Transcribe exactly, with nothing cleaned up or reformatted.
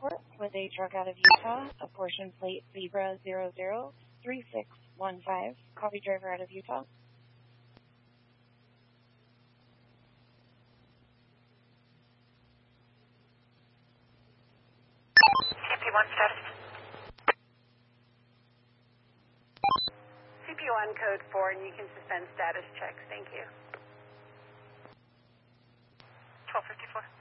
report with a truck out of Utah, a portion plate Zebra zero zero three six one five. Copy, driver out of Utah. C P one status. C P one code four, and you can suspend status checks. Thank you. twelve fifty-four.